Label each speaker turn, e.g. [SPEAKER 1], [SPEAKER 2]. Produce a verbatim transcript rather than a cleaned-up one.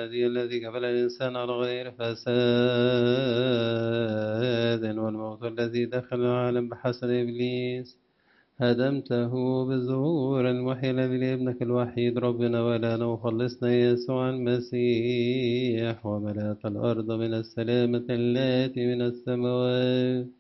[SPEAKER 1] الأبدي الذي قبل الإنسان على غير فساد، والموت الذي دخل العالم بحسد إبليس هدمته بالظهور المحيي الذي لابنك الوحيد ربنا ولانا وخلصنا يسوع المسيح، وملأت الأرض من السلامة التي من السماوات.